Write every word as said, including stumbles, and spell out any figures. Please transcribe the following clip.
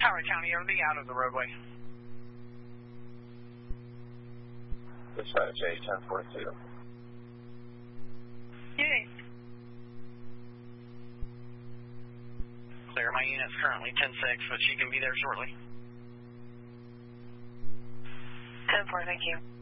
Howard County, are they out of the roadway? Dispatch A ten forty-two. Yay. Clear, my unit's currently ten six, but she can be there shortly. ten four, thank you.